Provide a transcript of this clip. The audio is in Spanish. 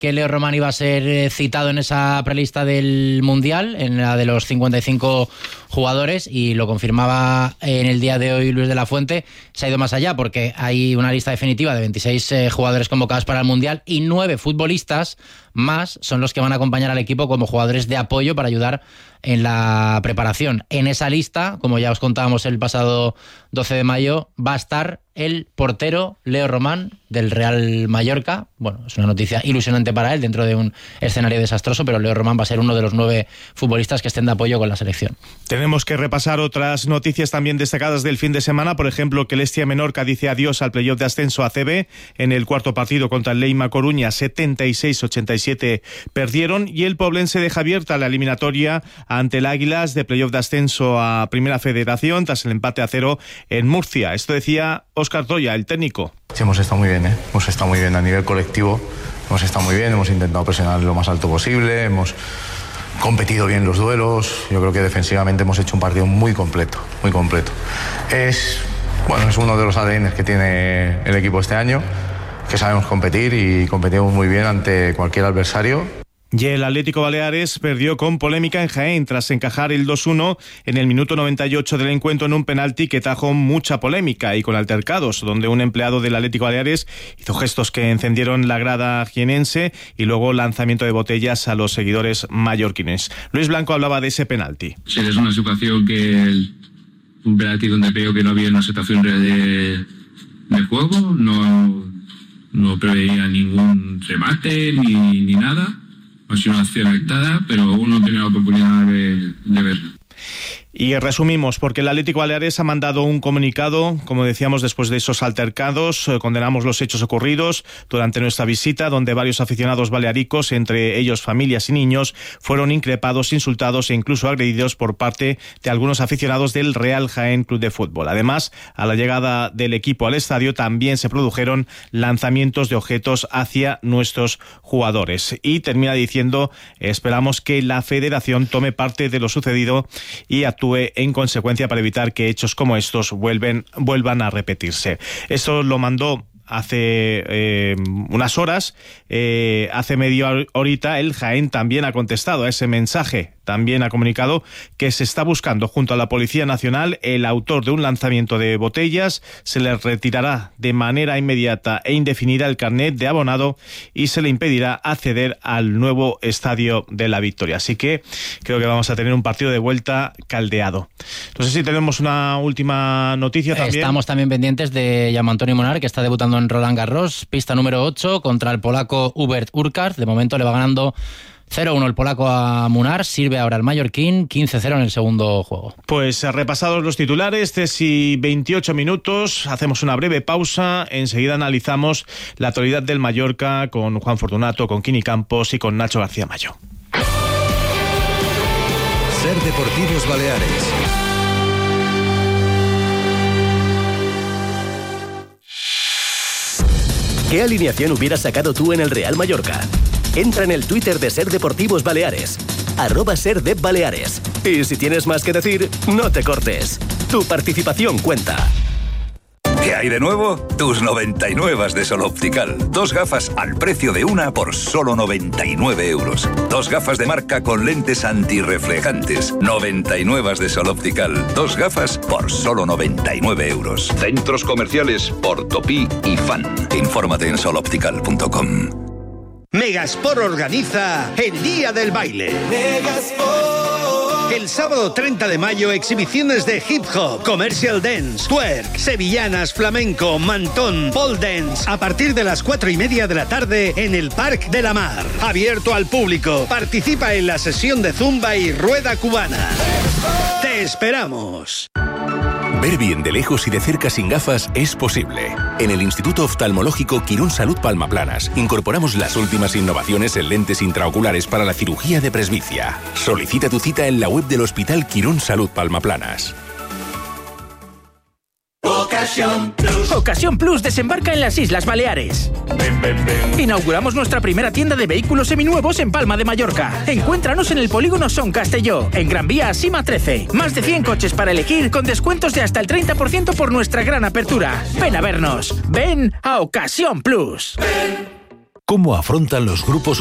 que Leo Román iba a ser citado en esa prelista del Mundial, en la de los 55 jugadores, y lo confirmaba en el día de hoy Luis de la Fuente. Se ha ido más allá porque hay una lista definitiva de 26 jugadores convocados para el Mundial y 9 futbolistas más son los que van a acompañar al equipo como jugadores de apoyo para ayudar en la preparación. En esa lista, como ya os contábamos el pasado 12 de mayo, va a estar el portero Leo Román del Real Mallorca. Bueno, es una noticia ilusionante para él dentro de un escenario desastroso, pero Leo Román va a ser uno de los 9 futbolistas que estén de apoyo con la selección. Tenemos que repasar otras noticias también destacadas del fin de semana. Por ejemplo, que el Estia Menorca dice adiós al playoff de ascenso a ACB. En el cuarto partido contra el Leima Coruña, 76-87 perdieron, y el Poblense deja abierta la eliminatoria ante el Águilas de playoff de ascenso a Primera Federación tras el empate a 0 en Murcia. Esto decía Óscar Toya, el técnico. Sí, hemos estado muy bien, hemos estado muy bien a nivel colectivo, hemos estado muy bien, hemos intentado presionar lo más alto posible, hemos competido bien los duelos. Yo creo que defensivamente hemos hecho un partido muy completo, muy completo. Es uno de los ADNs que tiene el equipo este año, que sabemos competir y competimos muy bien ante cualquier adversario. Y el Atlético Baleares perdió con polémica en Jaén tras encajar el 2-1 en el minuto 98 del encuentro en un penalti que trajo mucha polémica y con altercados, donde un empleado del Atlético Baleares hizo gestos que encendieron la grada jienense y luego lanzamiento de botellas a los seguidores mallorquines. Luis Blanco hablaba de ese penalti. Sí, es una situación un penalti donde veo que no había una situación real de juego, no preveía ningún remate ni nada. Ha sido una acción actada, pero uno tiene la oportunidad de verlo. Y resumimos, porque el Atlético Baleares ha mandado un comunicado, como decíamos, después de esos altercados. Condenamos los hechos ocurridos durante nuestra visita, donde varios aficionados balearicos, entre ellos familias y niños, fueron increpados, insultados e incluso agredidos por parte de algunos aficionados del Real Jaén Club de Fútbol. Además, a la llegada del equipo al estadio también se produjeron lanzamientos de objetos hacia nuestros jugadores. Y termina diciendo, esperamos que la Federación tome parte de lo sucedido y actúe en consecuencia para evitar que hechos como estos vuelvan a repetirse. Esto lo mandó hace unas horas. Hace media horita el Jaén también ha contestado a ese mensaje. También ha comunicado que se está buscando junto a la Policía Nacional el autor de un lanzamiento de botellas. Se le retirará de manera inmediata e indefinida el carnet de abonado y se le impedirá acceder al nuevo Estadio de la Victoria. Así que creo que vamos a tener un partido de vuelta caldeado. No sé si tenemos una última noticia también. Estamos también pendientes de Jaume Antonio Munar, que está debutando en Roland Garros, pista número 8 contra el polaco Hubert Hurkacz. De momento le va ganando 0-1 el polaco a Munar, sirve ahora el mallorquín, 15-0 en el segundo juego. Pues repasados los titulares, 3:28 minutos, hacemos una breve pausa, enseguida analizamos la actualidad del Mallorca con Juan Fortunato, con Kini Campos y con Nacho García Mayo. Ser Deportivos Baleares. ¿Qué alineación hubieras sacado tú en el Real Mallorca? Entra en el Twitter de Ser Deportivos Baleares, @SerDepBaleares. Y si tienes más que decir, no te cortes. Tu participación cuenta. ¿Qué hay de nuevo? Tus 99 de Sol Optical. 2 gafas al precio de una por solo 99 euros. 2 gafas de marca con lentes antirreflejantes. 99 de Sol Optical. 2 gafas por solo 99 euros. Centros comerciales Portopí y Fan. Infórmate en soloptical.com. Megasport organiza el Día del Baile. El sábado 30 de mayo, exhibiciones de hip hop, commercial dance, twerk, sevillanas, flamenco, mantón, pole dance, a partir de las 4:30 de la tarde en el Parc de la Mar. Abierto al público. Participa en la sesión de zumba y rueda cubana. ¡Te esperamos! Ver bien de lejos y de cerca sin gafas es posible. En el Instituto Oftalmológico Quirón Salud Palma Planas incorporamos las últimas innovaciones en lentes intraoculares para la cirugía de presbicia. Solicita tu cita en la web del Hospital Quirón Salud Palma Planas. Ocasión Plus desembarca en las Islas Baleares. Inauguramos nuestra primera tienda de vehículos seminuevos en Palma de Mallorca. Encuéntranos en el polígono Son Castelló, en Gran Vía a Sima 13. Más de 100 coches para elegir con descuentos de hasta el 30% por nuestra gran apertura. Ven a vernos. Ven a Ocasión Plus. ¿Cómo afrontan los grupos